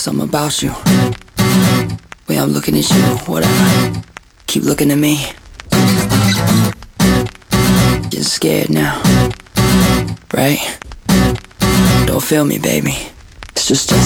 something about you. Way I'm looking at you, whatever. Keep looking at me. Just scared now, right? Don't feel me, baby. It's just us.